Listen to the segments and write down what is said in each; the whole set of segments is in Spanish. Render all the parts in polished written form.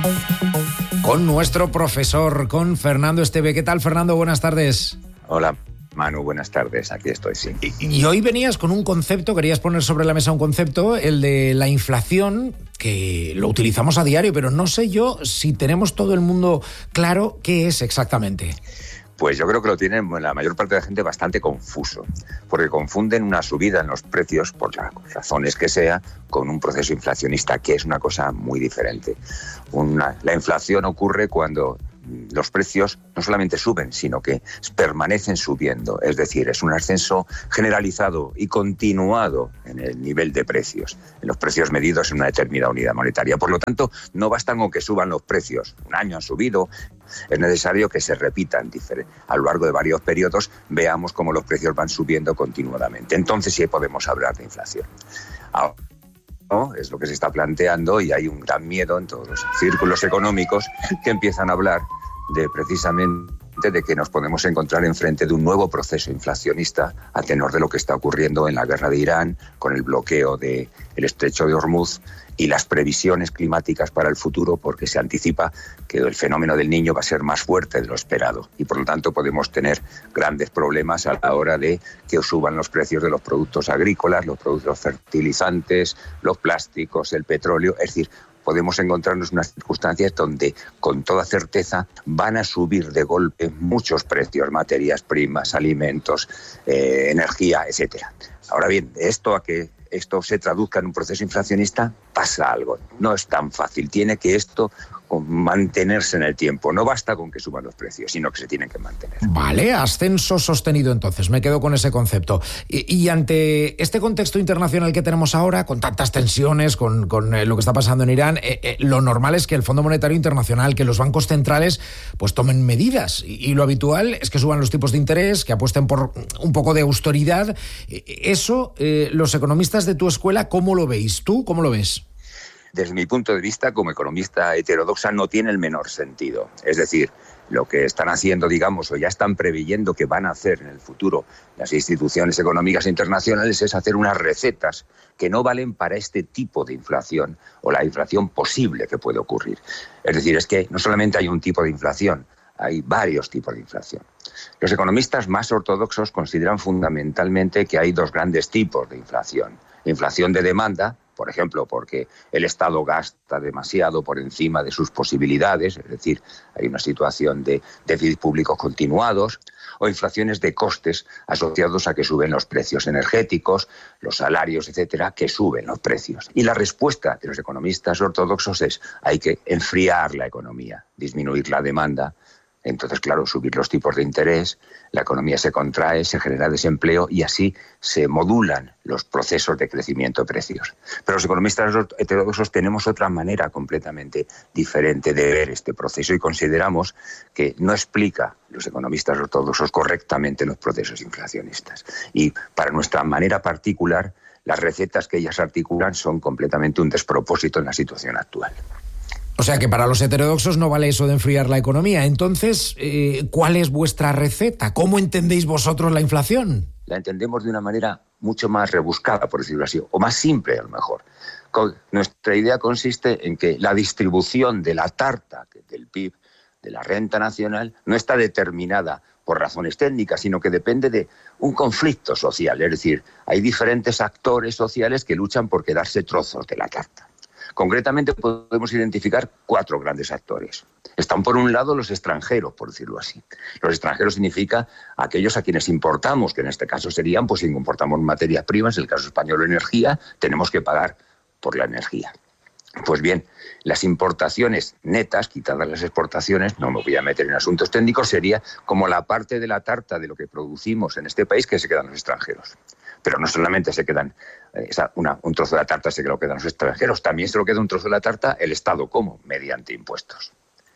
Con nuestro profesor, con Fernando Esteve. ¿Qué tal, Fernando? Buenas tardes. Hola, Manu, buenas tardes. Aquí estoy, sí. Y hoy venías con un concepto, querías poner sobre la mesa un concepto, el de la inflación, que lo utilizamos a diario, pero no sé yo si tenemos todo el mundo claro qué es exactamente. Pues yo creo que lo tienen la mayor parte de la gente bastante confuso, porque confunden una subida en los precios, por las razones que sea, con un proceso inflacionista, que es una cosa muy diferente. La inflación ocurre cuando los precios no solamente suben, sino que permanecen subiendo. Es decir, es un ascenso generalizado y continuado en el nivel de precios, en los precios medidos en una determinada unidad monetaria. Por lo tanto, no basta con que suban los precios. Un año han subido, es necesario que se repitan a lo largo de varios periodos, veamos cómo los precios van subiendo continuadamente. Entonces sí podemos hablar de inflación. Ahora, ¿no? Es lo que se está planteando y hay un gran miedo en todos los círculos económicos que empiezan a hablar de precisamente de que nos podemos encontrar enfrente de un nuevo proceso inflacionista a tenor de lo que está ocurriendo en la guerra de Irán, con el bloqueo del estrecho de Hormuz y las previsiones climáticas para el futuro, porque se anticipa que el fenómeno del Niño va a ser más fuerte de lo esperado y por lo tanto podemos tener grandes problemas a la hora de que suban los precios de los productos agrícolas, los productos fertilizantes, los plásticos, el petróleo. Es decir, podemos encontrarnos en unas circunstancias donde con toda certeza van a subir de golpe muchos precios, materias primas, alimentos, energía, etcétera. Ahora bien, esto a que esto se traduzca en un proceso inflacionista, pasa algo. No es tan fácil. Tiene que esto mantenerse en el tiempo. No basta con que suban los precios, sino que se tienen que mantener. Vale, ascenso sostenido entonces. Me quedo con ese concepto. Y ante este contexto internacional que tenemos ahora, con tantas tensiones, con lo que está pasando en Irán, lo normal es que el Fondo Monetario Internacional, que los bancos centrales, pues tomen medidas. Y lo habitual es que suban los tipos de interés, que apuesten por un poco de austeridad. Eso, los economistas de tu escuela, ¿cómo lo veis? ¿Tú cómo lo ves? Desde mi punto de vista, como economista heterodoxa, no tiene el menor sentido. Es decir, lo que están haciendo, digamos, o ya están preveyendo que van a hacer en el futuro las instituciones económicas internacionales es hacer unas recetas que no valen para este tipo de inflación o la inflación posible que puede ocurrir. Es decir, es que no solamente hay un tipo de inflación, hay varios tipos de inflación. Los economistas más ortodoxos consideran fundamentalmente que hay dos grandes tipos de inflación. La inflación de demanda, por ejemplo, porque el Estado gasta demasiado por encima de sus posibilidades, es decir, hay una situación de déficit públicos continuados, o inflaciones de costes asociados a que suben los precios energéticos, los salarios, etcétera, que suben los precios. Y la respuesta de los economistas ortodoxos es: hay que enfriar la economía, disminuir la demanda. Entonces, claro, subir los tipos de interés, la economía se contrae, se genera desempleo y así se modulan los procesos de crecimiento de precios. Pero los economistas heterodoxos tenemos otra manera completamente diferente de ver este proceso y consideramos que no explica los economistas ortodoxos correctamente los procesos inflacionistas. Y para nuestra manera particular, las recetas que ellas articulan son completamente un despropósito en la situación actual. O sea que para los heterodoxos no vale eso de enfriar la economía. Entonces, ¿cuál es vuestra receta? ¿Cómo entendéis vosotros la inflación? La entendemos de una manera mucho más rebuscada, por decirlo así, o más simple a lo mejor. Nuestra idea consiste en que la distribución de la tarta del PIB, de la renta nacional, no está determinada por razones técnicas, sino que depende de un conflicto social. Es decir, hay diferentes actores sociales que luchan por quedarse trozos de la tarta. Concretamente podemos identificar 4 grandes actores. Están por un lado los extranjeros, por decirlo así. Los extranjeros significa aquellos a quienes importamos, que en este caso serían, pues si importamos materias primas, en el caso español energía, tenemos que pagar por la energía. Pues bien, las importaciones netas, quitadas las exportaciones, no me voy a meter en asuntos técnicos, sería como la parte de la tarta de lo que producimos en este país que se quedan los extranjeros. Pero no solamente se quedan un trozo de la tarta se lo quedan los extranjeros, también se lo queda un trozo de la tarta el Estado. ¿Cómo? Mediante impuestos.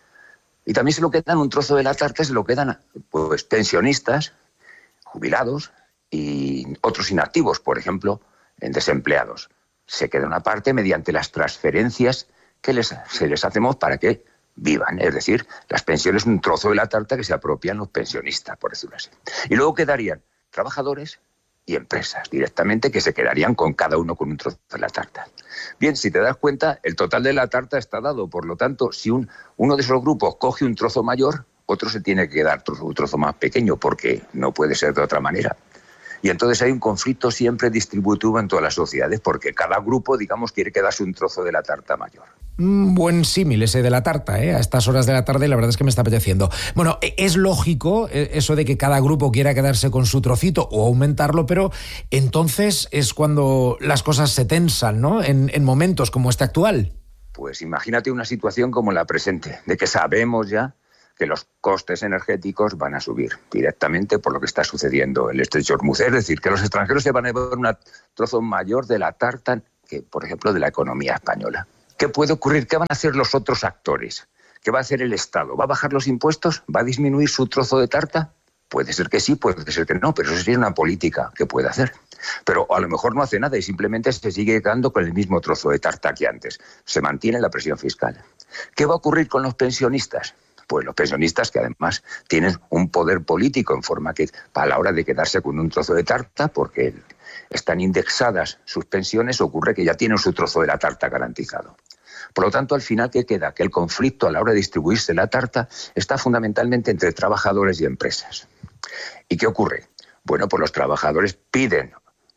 Y también se lo quedan un trozo de la tarta, se lo quedan pues pensionistas, jubilados y otros inactivos, por ejemplo, en desempleados. Se queda una parte mediante las transferencias que se les hacemos para que vivan. Es decir, las pensiones, un trozo de la tarta que se apropian los pensionistas, por decirlo así. Y luego quedarían trabajadores y empresas directamente, que se quedarían con cada uno con un trozo de la tarta. Bien, si te das cuenta, el total de la tarta está dado. Por lo tanto, si uno de esos grupos coge un trozo mayor, otro se tiene que quedar un trozo más pequeño, porque no puede ser de otra manera. Y entonces hay un conflicto siempre distributivo en todas las sociedades, porque cada grupo, digamos, quiere quedarse un trozo de la tarta mayor. Buen símil ese de la tarta, ¿eh? A estas horas de la tarde la verdad es que me está apeteciendo. Bueno, es lógico eso de que cada grupo quiera quedarse con su trocito o aumentarlo, pero entonces es cuando las cosas se tensan, ¿no? En momentos como este actual. Pues imagínate una situación como la presente, de que sabemos ya que los costes energéticos van a subir directamente por lo que está sucediendo en el Estrecho de Hormuz. Es decir, que los extranjeros se van a llevar un trozo mayor de la tarta que, por ejemplo, de la economía española. ¿Qué puede ocurrir? ¿Qué van a hacer los otros actores? ¿Qué va a hacer el Estado? ¿Va a bajar los impuestos? ¿Va a disminuir su trozo de tarta? Puede ser que sí, puede ser que no, pero eso sería una política que puede hacer. Pero a lo mejor no hace nada y simplemente se sigue quedando con el mismo trozo de tarta que antes. Se mantiene la presión fiscal. ¿Qué va a ocurrir con los pensionistas? Pues los pensionistas, que además tienen un poder político en forma que a la hora de quedarse con un trozo de tarta, porque están indexadas sus pensiones, ocurre que ya tienen su trozo de la tarta garantizado. Por lo tanto, al final, ¿qué queda? Que el conflicto a la hora de distribuirse la tarta está fundamentalmente entre trabajadores y empresas. ¿Y qué ocurre? Bueno, pues los trabajadores piden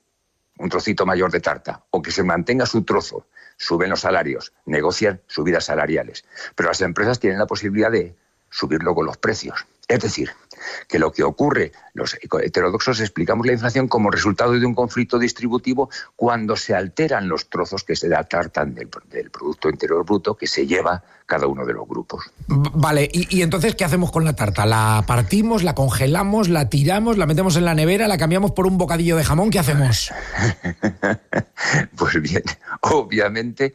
un trocito mayor de tarta o que se mantenga su trozo, suben los salarios, negocian subidas salariales, pero las empresas tienen la posibilidad de subir luego los precios. Es decir, que lo que ocurre, los heterodoxos explicamos la inflación como resultado de un conflicto distributivo cuando se alteran los trozos que se tartan del Producto Interior Bruto que se lleva cada uno de los grupos. Vale, ¿y entonces qué hacemos con la tarta? ¿La partimos, la congelamos, la tiramos, la metemos en la nevera, la cambiamos por un bocadillo de jamón? ¿Qué hacemos? Pues bien, obviamente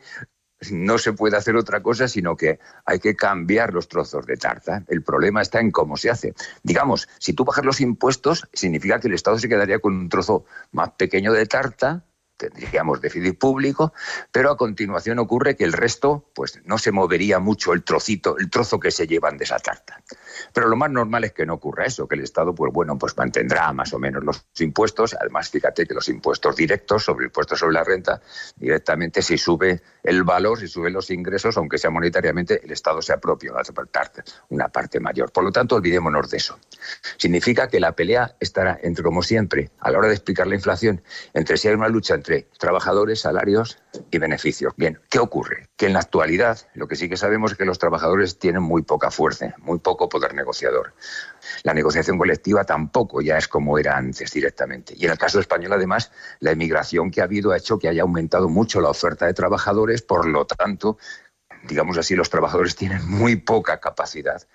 no se puede hacer otra cosa, sino que hay que cambiar los trozos de tarta. El problema está en cómo se hace. Digamos, si tú bajas los impuestos, significa que el Estado se quedaría con un trozo más pequeño de tarta, tendríamos déficit público, pero a continuación ocurre que el resto, pues no se movería mucho el trozo que se llevan de esa tarta. Pero lo más normal es que no ocurra eso, que el Estado, pues mantendrá más o menos los impuestos. Además, fíjate que los impuestos directos sobre el impuesto sobre la renta, directamente si sube el valor, si suben los ingresos, aunque sea monetariamente, el Estado se apropia una parte mayor. Por lo tanto, olvidémonos de eso. Significa que la pelea estará entre, como siempre, a la hora de explicar la inflación, entre si hay una lucha entre trabajadores, salarios y beneficios. Bien, ¿qué ocurre? Que en la actualidad, lo que sí que sabemos es que los trabajadores tienen muy poca fuerza, muy poco poder negociador. La negociación colectiva tampoco ya es como era antes directamente. Y en el caso español, además, la emigración que ha habido ha hecho que haya aumentado mucho la oferta de trabajadores, por lo tanto, digamos así, los trabajadores tienen muy poca capacidad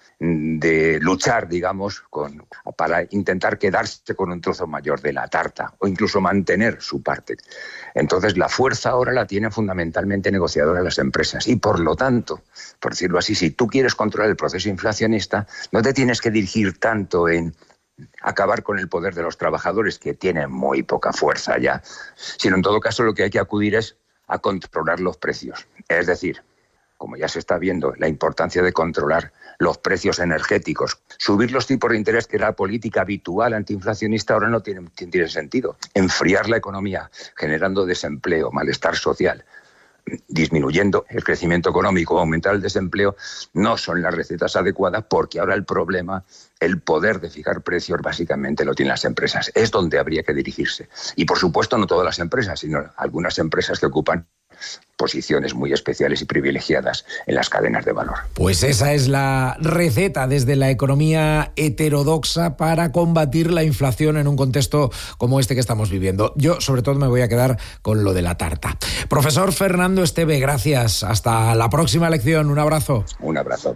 de luchar, digamos, para intentar quedarse con un trozo mayor de la tarta o incluso mantener su parte. Entonces, la fuerza ahora la tienen fundamentalmente negociadoras las empresas y, por lo tanto, por decirlo así, si tú quieres controlar el proceso inflacionista, no te tienes que dirigir tanto en acabar con el poder de los trabajadores, que tienen muy poca fuerza ya, sino en todo caso lo que hay que acudir es a controlar los precios. Es decir, como ya se está viendo, la importancia de controlar los precios energéticos. Subir los tipos de interés, que era la política habitual antiinflacionista, ahora no tiene sentido. Enfriar la economía, generando desempleo, malestar social, disminuyendo el crecimiento económico, aumentar el desempleo, no son las recetas adecuadas, porque ahora el problema, el poder de fijar precios, básicamente lo tienen las empresas. Es donde habría que dirigirse. Y por supuesto no todas las empresas, sino algunas empresas que ocupan posiciones muy especiales y privilegiadas en las cadenas de valor. Pues esa es la receta desde la economía heterodoxa para combatir la inflación en un contexto como este que estamos viviendo. Yo, sobre todo, me voy a quedar con lo de la tarta. Profesor Fernando Esteve, gracias. Hasta la próxima lección. Un abrazo. Un abrazo.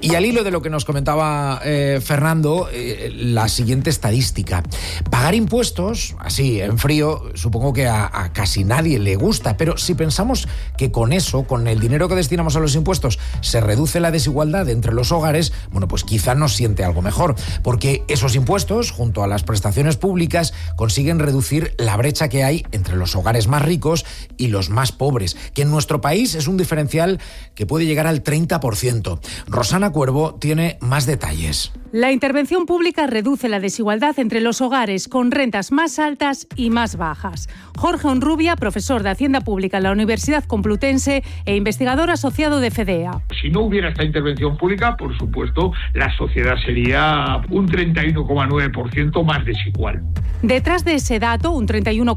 Y al hilo de lo que nos comentaba Fernando, la siguiente estadística. Pagar impuestos, así en frío, supongo que a casi nadie le gusta, pero si pensamos que con eso, con el dinero que destinamos a los impuestos, se reduce la desigualdad entre los hogares, bueno, pues quizá nos siente algo mejor, porque esos impuestos, junto a las prestaciones públicas, consiguen reducir la brecha que hay entre los hogares más ricos y los más pobres, que en nuestro país es un diferencial que puede llegar al 30%. Rosana Cuervo tiene más detalles. La intervención pública reduce la desigualdad entre los hogares con rentas más altas y más bajas. Jorge Onrubia, profesor de Hacienda Pública en la Universidad Complutense e investigador asociado de FEDEA. Si no hubiera esta intervención pública, por supuesto, la sociedad sería un 31,9% más desigual. Detrás de ese dato, un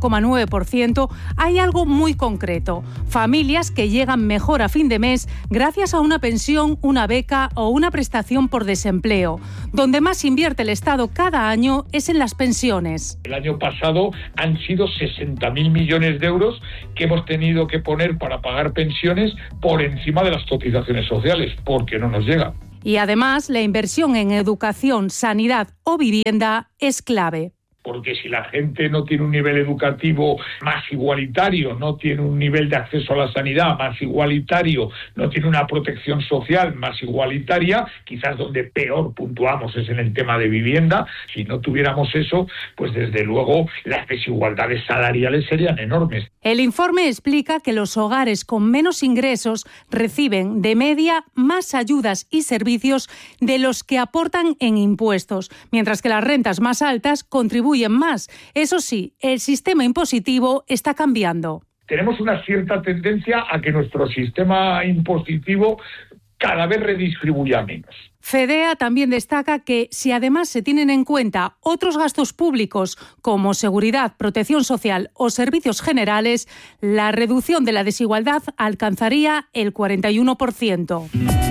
31,9%, hay algo muy concreto. Familias que llegan mejor a fin de mes gracias a una pensión, una beca o una prestación por desempleo. Donde más invierte el Estado cada año es en las pensiones. El año pasado han sido 60.000 millones de euros que hemos tenido que poner para pagar pensiones por encima de las cotizaciones sociales, porque no nos llega. Y además, la inversión en educación, sanidad o vivienda es clave. Porque si la gente no tiene un nivel educativo más igualitario, no tiene un nivel de acceso a la sanidad más igualitario, no tiene una protección social más igualitaria, quizás donde peor puntuamos es en el tema de vivienda. Si no tuviéramos eso, pues desde luego las desigualdades salariales serían enormes. El informe explica que los hogares con menos ingresos reciben de media más ayudas y servicios de los que aportan en impuestos, mientras que las rentas más altas contribuyen más. Eso sí, el sistema impositivo está cambiando. Tenemos una cierta tendencia a que nuestro sistema impositivo cada vez redistribuya menos. FEDEA también destaca que si además se tienen en cuenta otros gastos públicos como seguridad, protección social o servicios generales, la reducción de la desigualdad alcanzaría el 41%.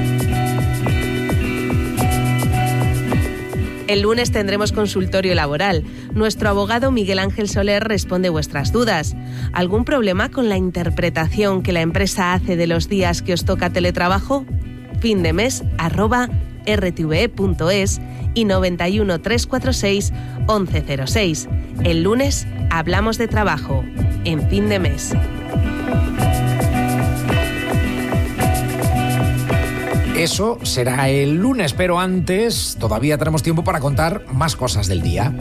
El lunes tendremos consultorio laboral. Nuestro abogado Miguel Ángel Soler responde vuestras dudas. ¿Algún problema con la interpretación que la empresa hace de los días que os toca teletrabajo? findemes@rtve.es y 91 346 1106. El lunes hablamos de trabajo en Fin de Mes. Eso será el lunes, pero antes todavía tenemos tiempo para contar más cosas del día.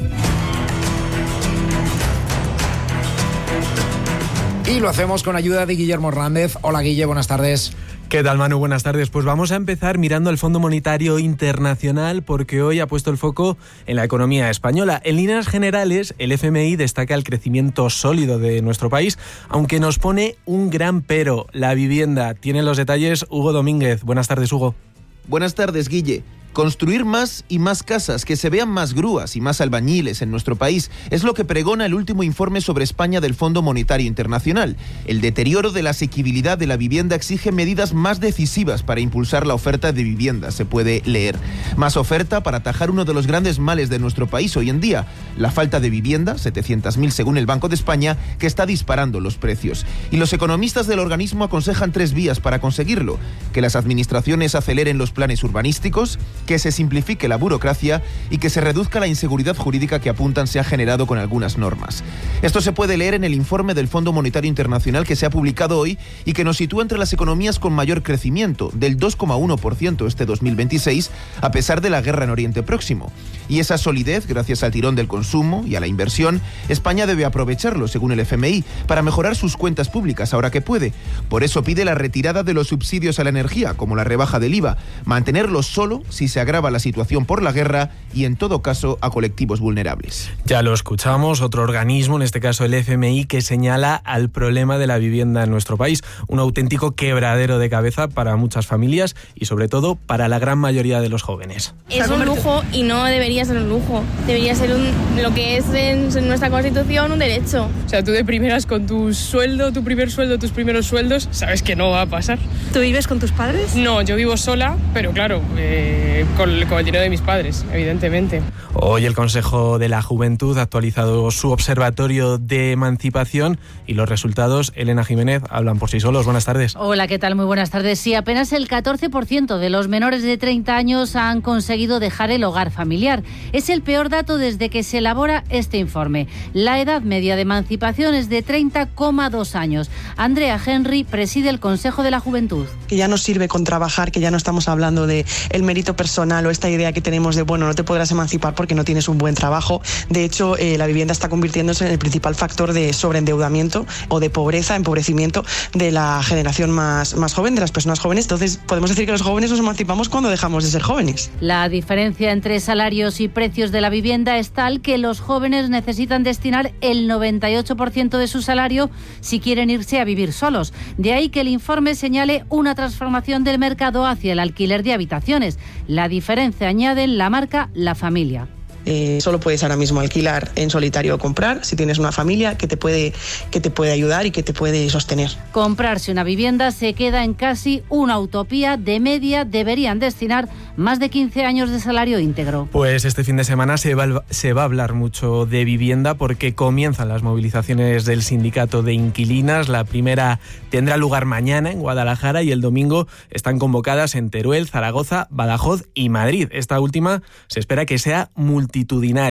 Y lo hacemos con ayuda de Guillermo Hernández. Hola Guille, buenas tardes. ¿Qué tal, Manu? Buenas tardes. Pues vamos a empezar mirando al Fondo Monetario Internacional porque hoy ha puesto el foco en la economía española. En líneas generales, el FMI destaca el crecimiento sólido de nuestro país, aunque nos pone un gran pero, la vivienda. Tiene los detalles Hugo Domínguez. Buenas tardes, Hugo. Buenas tardes, Guille. Construir más y más casas, que se vean más grúas y más albañiles en nuestro país, es lo que pregona el último informe sobre España del Fondo Monetario Internacional. El deterioro de la asequibilidad de la vivienda exige medidas más decisivas para impulsar la oferta de vivienda, se puede leer. Más oferta para atajar uno de los grandes males de nuestro país hoy en día, la falta de vivienda, 700.000 según el Banco de España, que está disparando los precios. Y los economistas del organismo aconsejan 3 vías para conseguirlo: que las administraciones aceleren los planes urbanísticos, que se simplifique la burocracia y que se reduzca la inseguridad jurídica que apuntan se ha generado con algunas normas. Esto se puede leer en el informe del Fondo Monetario Internacional que se ha publicado hoy y que nos sitúa entre las economías con mayor crecimiento, del 2,1% este 2026, a pesar de la guerra en Oriente Próximo. Y esa solidez, gracias al tirón del consumo y a la inversión, España debe aprovecharlo, según el FMI, para mejorar sus cuentas públicas ahora que puede. Por eso pide la retirada de los subsidios a la energía, como la rebaja del IVA, mantenerlos solo si se agrava la situación por la guerra y, en todo caso, a colectivos vulnerables. Ya lo escuchamos, otro organismo, en este caso el FMI, que señala al problema de la vivienda en nuestro país, un auténtico quebradero de cabeza para muchas familias y, sobre todo, para la gran mayoría de los jóvenes. Es un lujo y no debería ser un lujo, debería ser lo que es en nuestra Constitución un derecho. O sea, tú de primeras con tu sueldo, tu primer sueldo, tus primeros sueldos, sabes que no va a pasar. ¿Tú vives con tus padres? No, yo vivo sola, pero claro, con el dinero de mis padres, evidentemente. Hoy el Consejo de la Juventud ha actualizado su observatorio de emancipación y los resultados, Elena Jiménez, hablan por sí solos. Buenas tardes. Hola, ¿qué tal? Muy buenas tardes. Sí, apenas el 14% de los menores de 30 años han conseguido dejar el hogar familiar. Es el peor dato desde que se elabora este informe. La edad media de emancipación es de 30,2 años. Andrea Henry preside el Consejo de la Juventud. Que ya no sirve con trabajar, que ya no estamos hablando de el mérito personal o esta idea que tenemos de, bueno, no te podrás emancipar porque no tienes un buen trabajo. De hecho, la vivienda está convirtiéndose en el principal factor de sobreendeudamiento o de pobreza, empobrecimiento de la generación más joven, de las personas jóvenes. Entonces, podemos decir que los jóvenes nos emancipamos cuando dejamos de ser jóvenes. La diferencia entre salarios y precios de la vivienda es tal que los jóvenes necesitan destinar el 98% de su salario si quieren irse a vivir solos. De ahí que el informe señale una transformación del mercado hacia el alquiler de habitaciones. La diferencia, añaden, la marca la familia. Solo puedes ahora mismo alquilar en solitario o comprar si tienes una familia que te puede ayudar y que te puede sostener. Comprarse una vivienda se queda en casi una utopía. De media deberían destinar más de 15 años de salario íntegro. Pues este fin de semana se va a hablar mucho de vivienda porque comienzan las movilizaciones del sindicato de inquilinas. La primera tendrá lugar mañana en Guadalajara y el domingo están convocadas en Teruel, Zaragoza, Badajoz y Madrid. Esta última se espera que sea multitudinaria.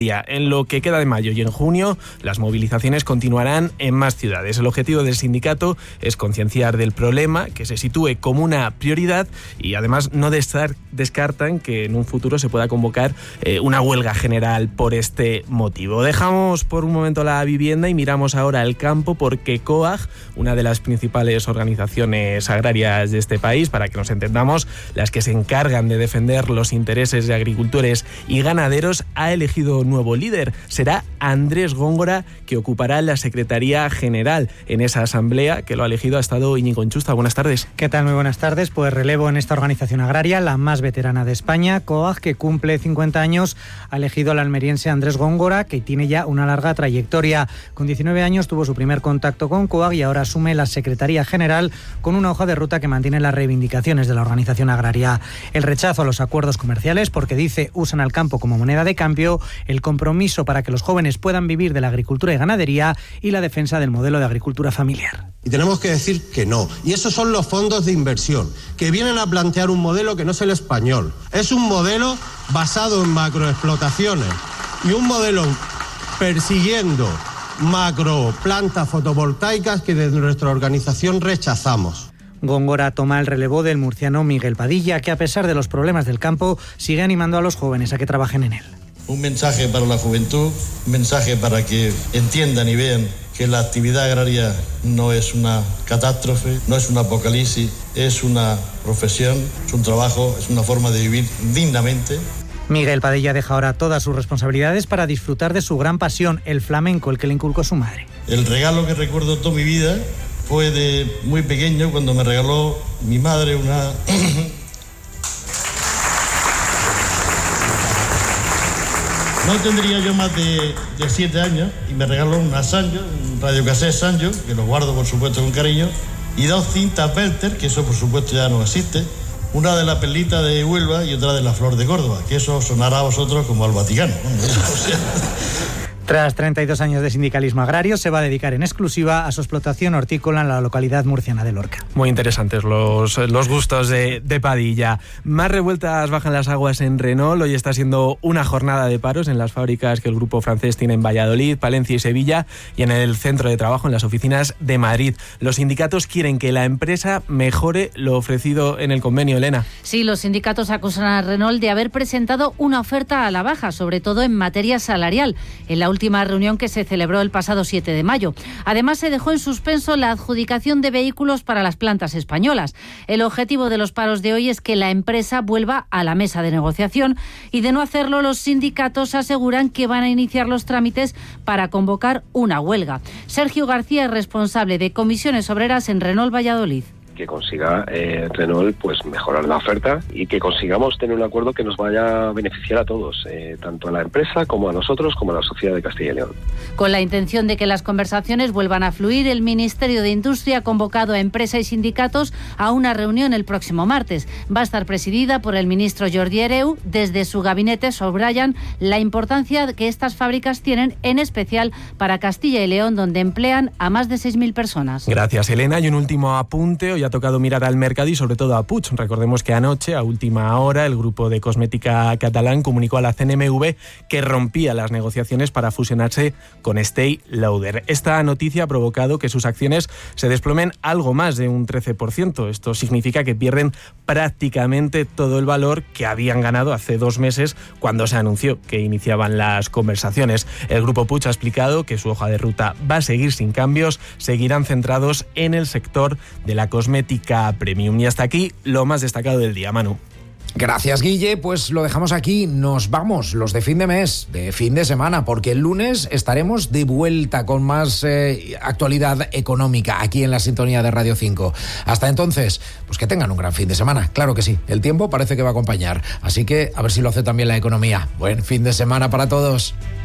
En lo que queda de mayo y en junio, las movilizaciones continuarán en más ciudades. El objetivo del sindicato es concienciar del problema, que se sitúe como una prioridad y además no descartan que en un futuro se pueda convocar una huelga general por este motivo. Dejamos por un momento la vivienda y miramos ahora el campo porque COAG, una de las principales organizaciones agrarias de este país, para que nos entendamos, las que se encargan de defender los intereses de agricultores y ganaderos, ha elegido nuevo líder. Será Andrés Góngora, que ocupará la Secretaría General. En esa asamblea que lo ha elegido ha estado Íñigo Enchusta. Buenas tardes. ¿Qué tal? Muy buenas tardes. Pues relevo en esta organización agraria, la más veterana de España. COAG, que cumple 50 años, ha elegido al almeriense Andrés Góngora, que tiene ya una larga trayectoria. Con 19 años tuvo su primer contacto con COAG y ahora asume la Secretaría General con una hoja de ruta que mantiene las reivindicaciones de la organización agraria. El rechazo a los acuerdos comerciales, porque dice usan al campo como moneda de cambio, el compromiso para que los jóvenes puedan vivir de la agricultura y ganadería y la defensa del modelo de agricultura familiar. Y tenemos que decir que no. Y esos son los fondos de inversión, que vienen a plantear un modelo que no es el español. Es un modelo basado en macroexplotaciones y un modelo persiguiendo macroplantas fotovoltaicas que desde nuestra organización rechazamos. Góngora toma el relevo del murciano Miguel Padilla, que a pesar de los problemas del campo sigue animando a los jóvenes a que trabajen en él. Un mensaje para la juventud, un mensaje para que entiendan y vean que la actividad agraria no es una catástrofe, no es un apocalipsis, es una profesión, es un trabajo, es una forma de vivir dignamente. Miguel Padilla deja ahora todas sus responsabilidades para disfrutar de su gran pasión, el flamenco, el que le inculcó su madre. El regalo que recuerdo toda mi vida fue de muy pequeño, cuando me regaló mi madre una... No tendría yo más de 7 años y me regaló una Sanyo, un radiocassette Sanyo, que lo guardo por supuesto con cariño, y 2 cintas Belter, que eso por supuesto ya no existe, una de la Perlita de Huelva y otra de la Flor de Córdoba, que eso sonará a vosotros como al Vaticano. Tras 32 años de sindicalismo agrario, se va a dedicar en exclusiva a su explotación hortícola en la localidad murciana de Lorca. Muy interesantes los gustos de Padilla. Más revueltas bajan las aguas en Renault. Hoy está siendo una jornada de paros en las fábricas que el grupo francés tiene en Valladolid, Palencia y Sevilla, y en el centro de trabajo en las oficinas de Madrid. Los sindicatos quieren que la empresa mejore lo ofrecido en el convenio, Elena. Sí, los sindicatos acusan a Renault de haber presentado una oferta a la baja, sobre todo en materia salarial, en la última reunión que se celebró el pasado 7 de mayo. Además, se dejó en suspenso la adjudicación de vehículos para las plantas españolas. El objetivo de los paros de hoy es que la empresa vuelva a la mesa de negociación y, de no hacerlo, los sindicatos aseguran que van a iniciar los trámites para convocar una huelga. Sergio García es responsable de comisiones obreras en Renault Valladolid. que consiga Renault pues mejorar la oferta y que consigamos tener un acuerdo que nos vaya a beneficiar a todos, tanto a la empresa como a nosotros, como a la sociedad de Castilla y León. Con la intención de que las conversaciones vuelvan a fluir, el Ministerio de Industria ha convocado a empresa y sindicatos a una reunión el próximo martes. Va a estar presidida por el ministro Jordi Hereu. Desde su gabinete subrayan la importancia que estas fábricas tienen, en especial para Castilla y León, donde emplean a más de 6.000 personas. Gracias, Elena. Y un último apunte. Hoy ha tocado mirar al mercado y sobre todo a Puig. Recordemos que anoche, a última hora, el grupo de cosmética catalán comunicó a la CNMV que rompía las negociaciones para fusionarse con Estée Lauder. Esta noticia ha provocado que sus acciones se desplomen algo más de un 13%. Esto significa que pierden prácticamente todo el valor que habían ganado hace 2 meses cuando se anunció que iniciaban las conversaciones. El grupo Puig ha explicado que su hoja de ruta va a seguir sin cambios, seguirán centrados en el sector de la cosmética premium. Y hasta aquí lo más destacado del día, Manu. Gracias, Guille. Pues lo dejamos aquí. Nos vamos, los de fin de mes, de fin de semana, porque el lunes estaremos de vuelta con más actualidad económica aquí en la sintonía de Radio 5. Hasta entonces, pues que tengan un gran fin de semana. Claro que sí, el tiempo parece que va a acompañar. Así que a ver si lo hace también la economía. Buen fin de semana para todos.